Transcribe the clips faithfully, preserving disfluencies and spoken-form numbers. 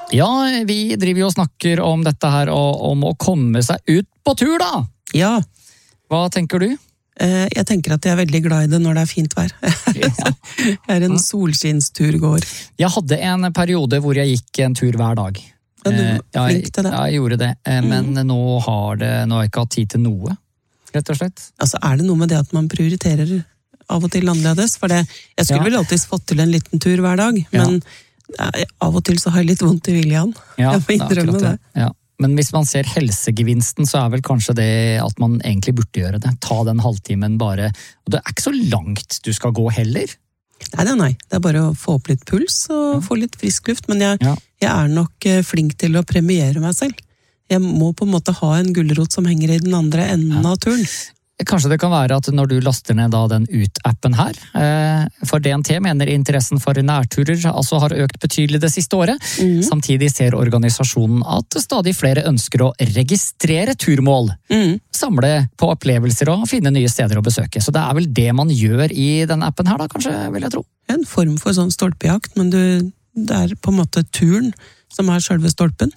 Ja, vi driver jo og snakker om dette her, og om å komme seg ut på tur da. Ja. Hva tenker du? Eh, jeg tenker at jeg er veldig glad i det når det er fint vær. Ja. Jeg er en solskinnsturgåer. Jeg hadde en periode hvor jeg gikk en tur hver dag. Ja, du Eh, var flink til det. Ja, jeg gjorde det, Eh, men nå har det, nå har jeg ikke hatt tid til noe, rett og slett. Altså, er det noe med det at man prioriterer av og til annerledes? For det, jeg skulle Ja. vel alltid fått til en liten tur hver dag, men eh, av og til så har jeg litt vondt i viljen. Ja, jeg må det er innrømme akkurat det. Ja. Men hvis man ser helsegevinsten, så er vel kanskje det at man egentlig burde gjøre det. Ta den halvtimen bare, og det er ikke så langt du skal gå heller. Nei, nei, nei. Det er bare å få opp litt puls og få litt frisk luft, men jeg, Ja. jeg er nok eh, flink til å premiere meg selv. Jeg må på en måte ha en gulrot som henger i den andre enden av turen. Kanskje det kan være at når du laster ned da den Ut-appen her, eh, for D N T mener interessen for nærturer altså har økt betydelig det siste året. Mhm. Samtidig ser organisasjonen at stadig flere ønsker å registrere turmål, Mhm. samle på opplevelser og finne nye steder å besøke. Så det er vel det man gjør i den appen her da, kanskje, vil jeg tro. En form for sånn stolpejakt, men du, det er på en måte turen som er selve stolpen.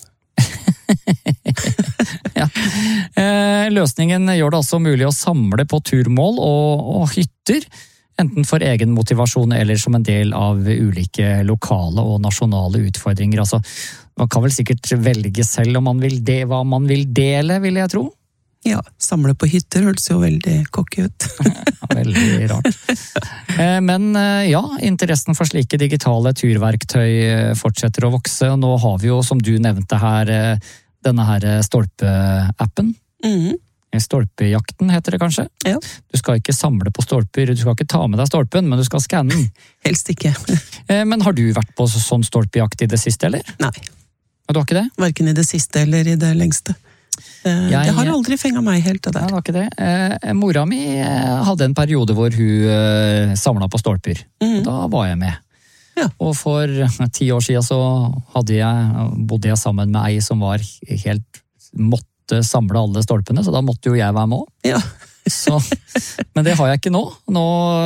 Ja. Eh, løsningen gjør det også mulig å samle på turmål og, og hytter, enten for egen motivasjon eller som en del av ulike lokale og nasjonale utfordringer. Altså, man kan vel sikkert velge selv om man vil det, hva man vil dele, vil jeg tro. Ja, samle på hytter høres jo veldig cocky ut. Ja, veldig rart. Eh, Men eh, ja, interessen for slike digitale turverktøy eh, fortsetter å vokse, og nå har vi jo, som du nevnte her, eh, denne her eh, stolpe-appen. Mhm. Stolpejakten heter det kanskje. Ja. Du skal ikke samle på stolper, du skal ikke ta med deg stolpen, men du skal skanne den. Helst ikke. Eh, Men har du vært på sånn stolpejakt i det siste, eller? Nei, Og du har ikke det? hverken i det siste eller i det lengste. Eh, Jeg- Det har aldri fengt meg helt, det Nei, der. det var ikke det. Eh, Mora mi eh, hadde en periode hvor hun eh, samlet på stolper. Mhm. Da var jeg med. Ja. Og for ti år siden så hadde jeg, bodde jeg sammen med ei som var helt, måtte samle alle stolpene, så da måtte jo jeg være med også. Ja. Så, men det har jeg ikke nå. Nå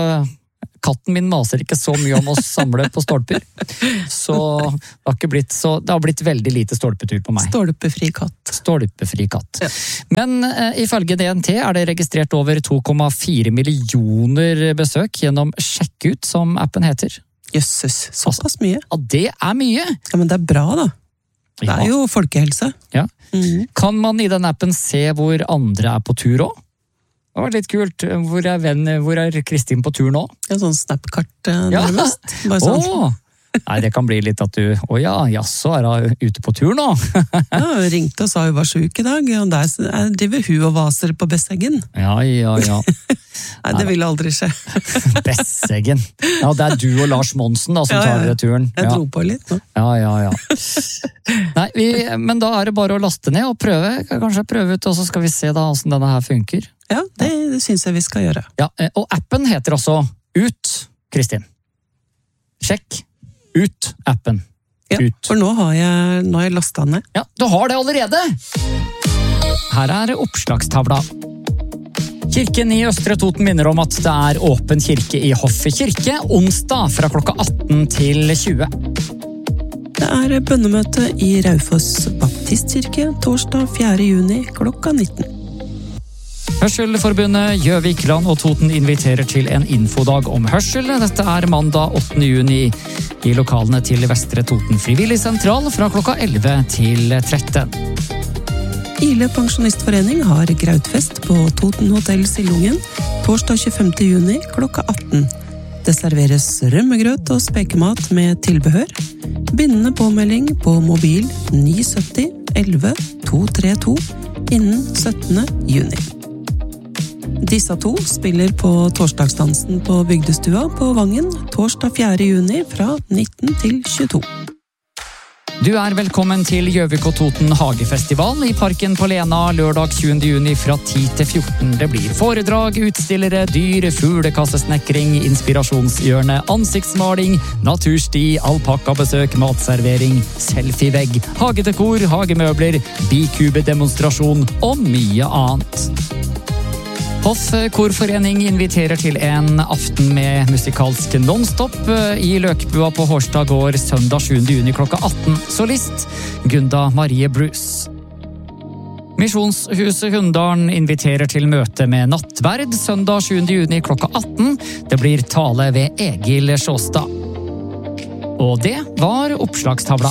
katten min maser ikke så mye om å samle på stolper. Så det har ikke blitt så det har blitt veldig lite stolpetur på meg. Stolpefri katt. Stolpefri katt. Ja. Men eh, ifølge D N T er det registrert over to komma fire millioner besøk gjennom Sjekk ut, som appen heter. Jøsses, såpass mye. Ja, det er mye! Ja, men det er bra da. Det er jo folkehelse. Ja. Mhm. Kan man i den appen se hvor andre er på tur også? Det var litt kult. Hvor er, venn, hvor er Kristin på tur nå? En sånn snapkart eh, Ja. nærmest. Bare sånn. Åh! Nei, det kan bli litt at du, å ja, jaså, er hun ute på tur nå? Ja, hun ringte og sa hun var syk i dag, og der er- driver hun og vaser på Besseggen. Ja, ja, ja. Nei, det vil aldri skje. Besseggen. Ja, det er du og Lars Monsen da, som Ja, ja. tar turen. Jeg Ja. dro på litt nå. Ja, ja, ja. Nei, vi, men da er det bare å laste ned og prøve. Kanskje prøve ut, og så skal vi se da hvordan denne her funker. Ja, det, det synes jeg vi skal gjøre. Ja, eh, og appen heter altså Ut, Kristin. Sjekk ut appen. Ja, Ut. for nå har jeg, nå har jeg lastet ned. Ja, du har det allerede! Her er oppslagstavla. Kirken i Østre Toten minner om at det er åpen kirke i Hoffet kirke onsdag fra klokka atten til tjue. Det er bønnemøte i Raufoss baptistkirke torsdag fjerde juni klokka nitten. Hørselforbundet Gjøvikland og Toten inviterer til en infodag om hørsel. Dette er mandag åttende juni i lokalene til Vestre Toten Frivillig Sentral fra klokka elleve til tretten. Ile pensjonistforening har grautfest på Toten Hotel Sildungen torsdag tjuefemte juni klokka atten. Det serveres rømmegrøt og spekemat med tilbehør. Bindende påmelding på mobil ni sytti elleve to tre to innen syttende juni. Disse to spiller på torsdagsdansen på Bygdestua på Vangen torsdag fjerde juni fra nitten til tjueto. Du er velkommen til Gjøvik og Toten Hagefestival i Parken på Lena lørdag tjuende juni fra ti til fjorten. Det blir foredrag, utstillere, dyr, fuglekassesnekring, inspirasjonshjørne, ansiktsmaling, natursti, alpakkabesøk, matservering, selfievegg, hagedekor, hagemøbler, bikube-demonstrasjon og mye annet. Hoff Korforening inviterer til en aften med musikalsk non-stop i Løkbua på Hårstad gård søndag sjuende juni klokka atten. Solist Gunda Marie Bruce. Misjonshuset Hunndalen inviterer til møte med nattverd søndag sjuende juni klokka atten. Det blir tale ved Egil Sjåstad. Og det var oppslagstavla.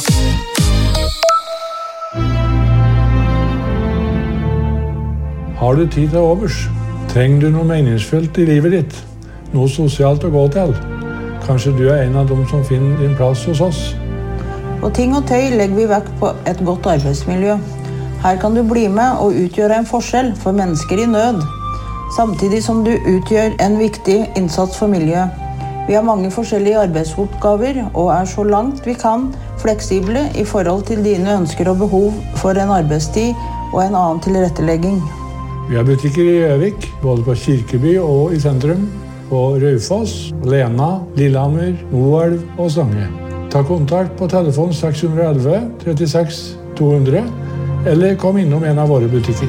Har du tid til overs? Trenger du noe meningsfullt i livet ditt? Noe sosialt å gå til? Kanskje du er en av dem som finner din plass hos oss? På Ting og Tøy legger vi vekt på et godt arbeidsmiljø. Her kan du bli med og utgjøre en forskjell for mennesker i nød, samtidig som du utgjør en viktig innsats for miljøet. Vi har mange forskjellige arbeidsoppgaver og er så langt vi kan fleksible i forhold til dine ønsker og behov for en arbeidstid og en annen tilrettelegging. Vi har butikker i Gjøvik, både på Kirkeby og i sentrum, på Raufoss, Lena, Lillehammer, Moelv og Stange. Ta kontakt på telefon seks ett ett, tre seks to hundre, eller kom innom en av våre butikker.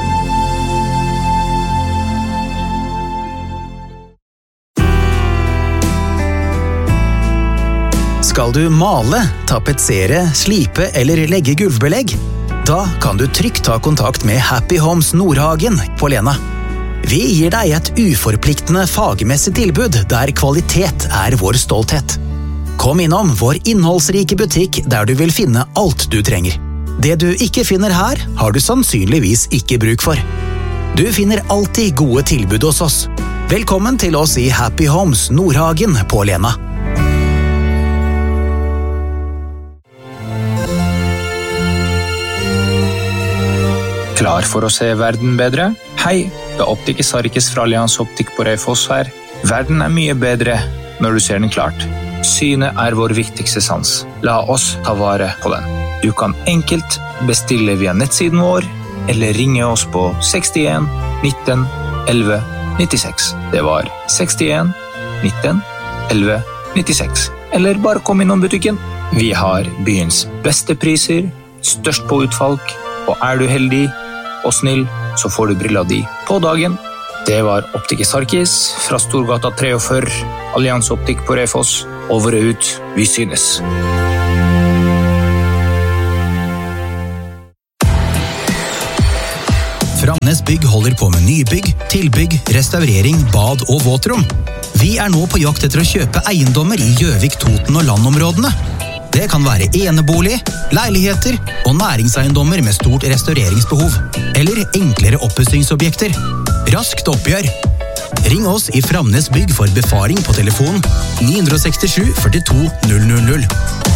Skal du male, tapetsere, slipe eller legge gulvbelegg? Da kan du trygt ta kontakt med Happy Homes Nordhagen på Lena. Vi gir deg et uforpliktende fagmessig tilbud der kvalitet er vår stolthet. Kom innom vår innholdsrike butikk der du vil finne alt du trenger. Det du ikke finner her, har du sannsynligvis ikke bruk for. Du finner alltid gode tilbud hos oss. Velkommen til oss i Happy Homes Nordhagen på Lena. Klar for å se verden bedre? Hei, det er Optiker Sarkis fra Allianz Optik på Raufoss her. Verden er mye bedre når du ser den klart. Synet er vår viktigste sans. La oss ta vare på den. Du kan enkelt bestille via nettsiden vår, eller ringe oss på sekstien nitten elleve nittiseks. Det var sekstien nitten elleve nittiseks. Eller bare kom innom butikken. Vi har byens beste priser, størst på utvalg, og er du heldig og snill, så får du brilla di på dagen. Det var Optiker Sarkis fra Storgata førtitre, Allianz Optik på Raufoss. Over og ut, vi synes. Framnes Bygg holder på med nybygg, tilbygg, restaurering, bad og våtrom. Vi er nå på jakt etter å kjøpe eiendommer i Gjøvik, Toten og landområdene. Det kan være enebolig, leiligheter og næringseiendommer med stort restaureringsbehov, eller enklere oppussingsobjekter. Raskt oppgjør. Ring oss i Framnes Bygg for befaring på telefon ni seks sju førtito null null null.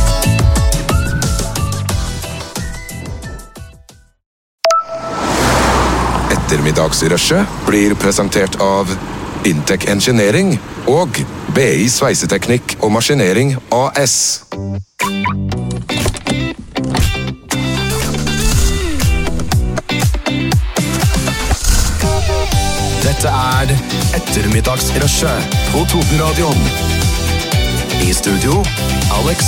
Ettermiddagsrushet blir presentert av Intec Engineering og B I Sveiseteknikk og Maskinering A S. Dette er Ettermiddagsrushet på Totenradioen. I studio, Alex